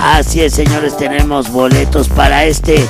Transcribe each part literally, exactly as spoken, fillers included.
Así es, señores, tenemos boletos para este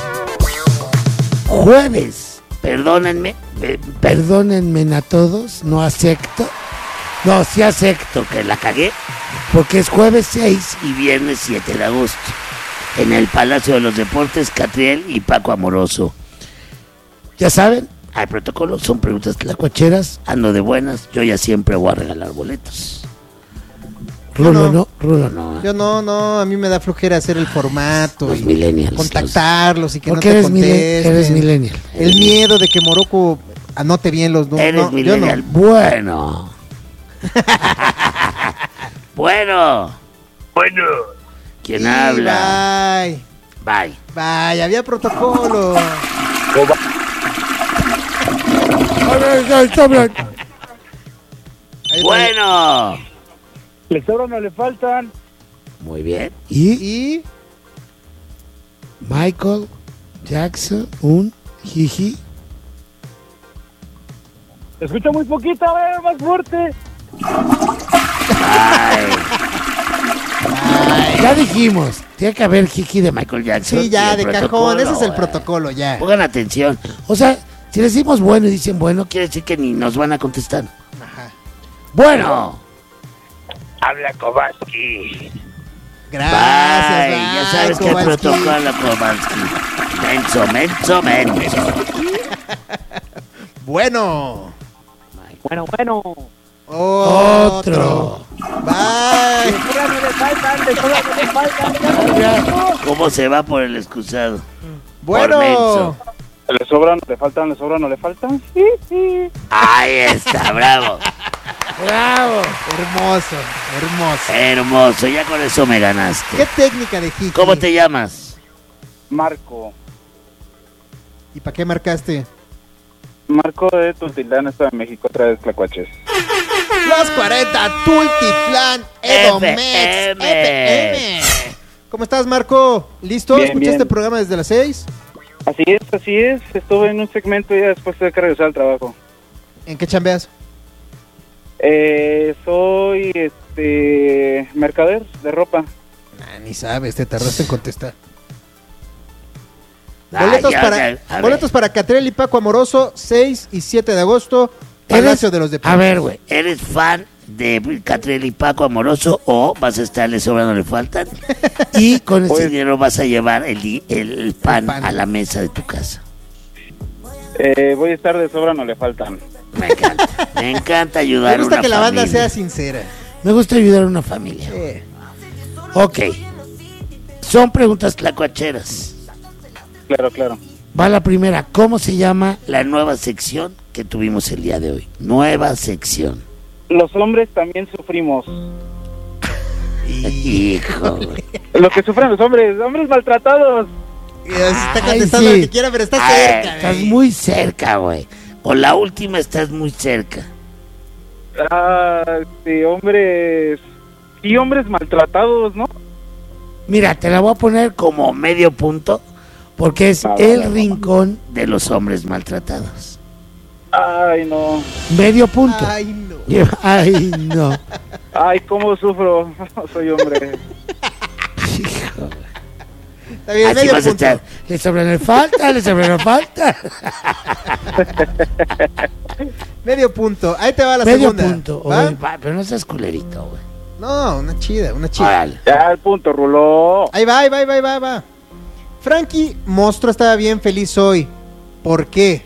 jueves. Perdónenme, eh, perdónenme a todos, no acepto. No, sí acepto que la cagué, porque es jueves seis y viernes siete de agosto. En el Palacio de los Deportes, Catriel y Paco Amoroso. Ya saben, hay protocolo, son preguntas tlacuacheras, ando de buenas, yo ya siempre voy a regalar boletos. Rulo no, no, Rulo no. ¿eh? Yo no, no, a mí me da flojera hacer el formato. Los y millennials. contactarlos los... y que no te eres contesten. Mille- eres millennial. El miedo de que Morocco anote bien los números. Eres no, millennial. No. Bueno. bueno. Bueno. ¿Quién Sí, habla? Bye. Bye. Bye, había protocolo. Bueno. Le sobran o le faltan. Muy bien. ¿Y? ¿Y? Michael Jackson, un jiji. Escucha muy poquito, a ver, más fuerte. Ay. Ay. Ya dijimos, tiene que haber jiji de Michael Jackson. Sí, ya, de protocolo, cajón, ese es el güey. protocolo, ya. Pongan atención. O sea, si decimos bueno y dicen bueno, quiere decir que ni nos van a contestar. Ajá. Bueno. Habla Kowalski. Gracias, Bye. bye, Ya sabes que el Kowalski. protocolo, Kowalski. Menso, menso, menso. Bueno. Bueno, bueno. Otro. Bye. Le sobran o le faltan, le sobran o le faltan. ¿Cómo se va por el excusado? Por Bueno. menso. ¿Le sobran, le faltan, le sobran o le faltan? Sí, sí. Ahí está, bravo. Bravo. Hermoso, hermoso. Hermoso, ya con eso me ganaste. ¿Qué técnica de jiji? ¿Cómo te llamas? Marco. ¿Y para qué marcaste? Marco de Tultitlán, Estado de México, otra vez Tlacuaches. Los cuarenta, Tultitlán, Edomex, F M. F M. ¿Cómo estás, Marco? ¿Listo? Bien, ¿Escuchaste bien. el programa desde las seis? Así es, así es. Estuve en un segmento y ya después tuve que regresar al trabajo. ¿En qué chambeas? Eh, soy, este, mercader de ropa. Nah, ni sabes, te tardaste en contestar. Ah, Boletos, ya, para, ya, a boletos ver. para Catriel y Paco Amoroso, seis y siete de agosto, Palacio de los Deportes. A ver, güey, ¿eres fan de Catriel y Paco Amoroso o vas a estar le sobran o le faltan? Y con ese Pues- dinero vas a llevar el, di- el, el pan, El pan. a la mesa de tu casa. Eh, voy a estar de sobra, no le faltan. Me encanta, me encanta ayudar Me gusta a una que la banda familia. sea sincera. Me gusta ayudar a una familia. Eh, Ok, son preguntas tlacuacheras. Claro, claro. Va la primera, ¿cómo se llama la nueva sección que tuvimos el día de hoy? Nueva sección. Los hombres también sufrimos. Hijo, güey. Lo que sufren los hombres, hombres maltratados. y así está Ay, contestando sí. lo que quiera, pero está Ay, cerca. estás güey. muy cerca, güey. O la última estás muy cerca. Ah, sí, hombres. Y hombres maltratados, ¿no? Mira, te la voy a poner como medio punto, porque es Va, va, el va, va. rincón de los hombres maltratados. Ay, no. Medio punto. Ay, no. Lleva- Ay, no. Ay, cómo sufro. Soy hombre. Hijo. Está bien, Así medio vas a punto. estar. Le sobran el falta, le sobran el falta. Medio punto. Ahí te va la Medio segunda. punto. ¿Va? Oye, va, pero no seas culerito, güey. No, una chida, una chida. Órale. Ya, el punto, Rulo. Ahí va, ahí va, ahí va, ahí va, ahí va. Frankie Monstruo estaba bien feliz hoy. ¿Por qué?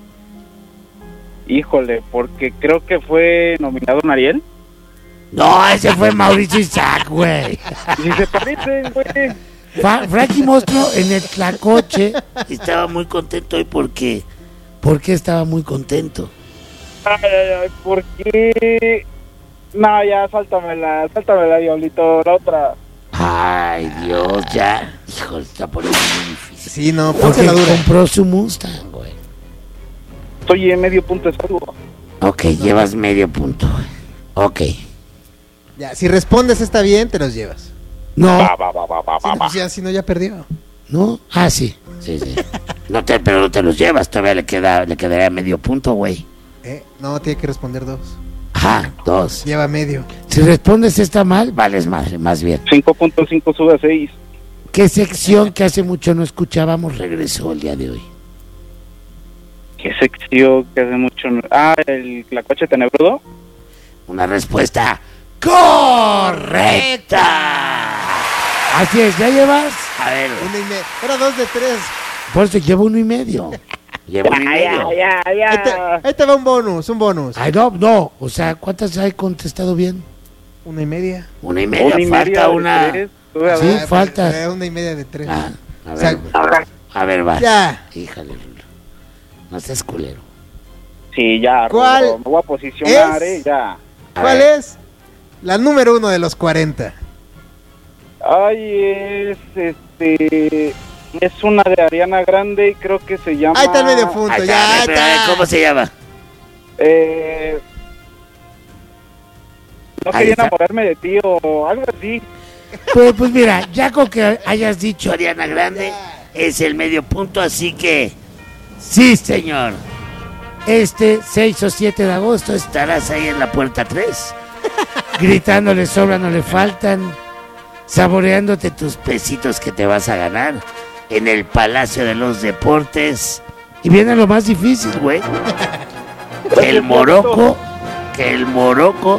Híjole, porque creo que fue nominado un Ariel. No, ese fue Mauricio Isaac, güey. Y si se parecen, güey. Fra- Frankie Monstruo en el Tlacoche estaba muy contento hoy porque. ¿Por qué estaba muy contento? Ay, ay, ay, ¿por qué? No, ya, sáltamela, sáltamela, diablito, la otra. Ay, Dios, ya. Híjole, está poniendo muy difícil. Sí, no, Porque ponte la dura. compró su Mustang, güey. Estoy en medio punto de salud. Ok, llevas medio punto, güey. Ok. Ya, si respondes está bien, te los llevas. No, Va, va, va, va, va, Si va, no, va. pues ya, si no, ya perdió. no. Ah, sí. Sí, sí. No te, pero no te los llevas, todavía le queda, le quedaría medio punto, güey. ¿Eh? No, tiene que responder dos. Ajá, dos. Lleva medio. Si respondes está mal, vales madre, más bien. cinco punto cinco sube a seis. ¿Qué sección que hace mucho no escuchábamos regresó el día de hoy? ¿Qué sección que hace mucho? no- Ah, el Tlacuache Tenebrudo. Una respuesta correcta. Así es, ya llevas. A ver, Uno y medio. Era dos de tres. por eso llevo uno y medio. Llevo uno y medio. ya, Ahí te, ahí te va un bonus, un bonus. Ay, no, no. O sea, ¿cuántas hay contestado bien? Una y media. Una y media. Una y falta media de una. tres. Tú, a Sí, ver. Ah, falta. pues, era una y media de tres. Ah, a O sea, ver, a ver, vas. ya. Híjale, Rulo. No seas culero. Sí, ya, ¿Cuál Rulo, me voy a posicionar, es? eh, ya. A ¿Cuál ver. es la número uno de los cuarenta? Ay, es, este, es una de Ariana Grande y creo que se llama... Ahí está el medio punto, Ahí está, ya a ver, pero a ver, está. ¿cómo se llama? Eh, no Ahí quería está. enamorarme de ti o algo así. Pues, pues mira, ya con que hayas dicho Ariana Grande, es el medio punto, así que sí, señor. Este seis o siete de agosto estarás ahí en la puerta tres, gritando le sobran o le faltan, saboreándote tus pesitos que te vas a ganar en el Palacio de los Deportes. Y viene lo más difícil, güey. Que el Morocco, que el Morocco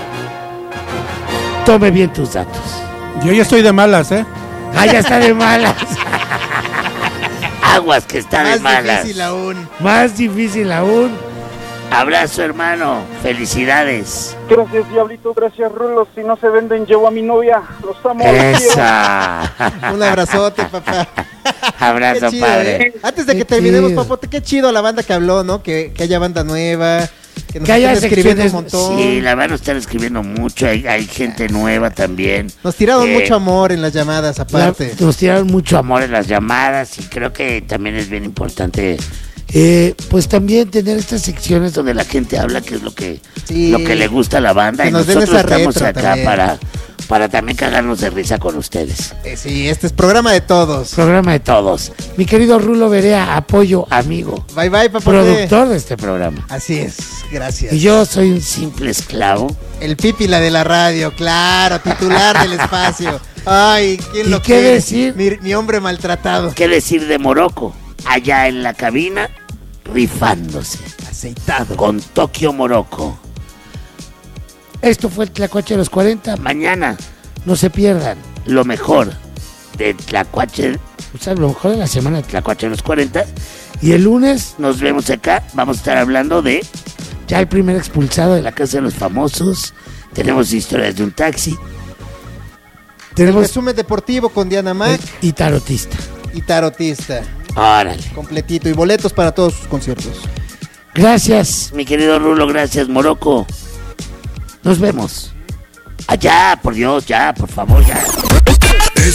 tome bien tus datos. Yo ya estoy de malas, ¿eh? Ah, ya está de malas. Aguas que está de Más malas. difícil aún. Más difícil aún. Abrazo, hermano. Felicidades. Gracias, Diablito, gracias, Rulo. Si no se venden, llevo a mi novia. Los amo. los quiero. Esa. Un abrazote, papá. Abrazo, Qué chido, padre. ¿eh? Antes de Qué que terminemos, chido. papote, qué chido la banda que habló, ¿no? Que, que haya banda nueva, que nos Que haya estén escribiendo un secciones. montón. Sí, la van a estar escribiendo mucho. Hay, hay gente nueva también. Nos tiraron Eh, mucho amor en las llamadas, aparte. La- nos tiraron mucho amor en las llamadas y creo que también es bien importante, eh, pues también tener estas secciones donde la gente habla que es lo que Sí. lo que le gusta a la banda Que y nos den nosotros esa estamos retro acá también. para para también cagarnos de risa con ustedes. Eh, sí, este es programa de todos. Programa de todos. Mi querido Rulo Berea, apoyo, amigo, Bye bye, papote. productor de este programa. Así es, gracias. Y yo soy un simple esclavo. El pípila de la radio, claro, titular del espacio. Ay, ¿quién ¿Y lo qué quiere? decir? Mi, mi hombre maltratado. ¿Qué decir de Morocco? Allá en la cabina, rifándose. Aceitado. Con Tokio Morocco. Esto fue el Tlacuache de los cuarenta. Mañana no se pierdan lo mejor de Tlacuache, o sea, lo mejor de la semana de Tlacuache de los cuarenta. Y el lunes nos vemos acá. Vamos a estar hablando de ya el primer expulsado de la Casa de los Famosos. Tenemos historias de un taxi. El Tenemos resumen deportivo con Diana Mac y tarotista. y tarotista. Órale. Completito. Y boletos para todos sus conciertos. Gracias, mi querido Rulo. Gracias, Morocco. Nos vemos. Allá, por Dios, ya, por favor, ya.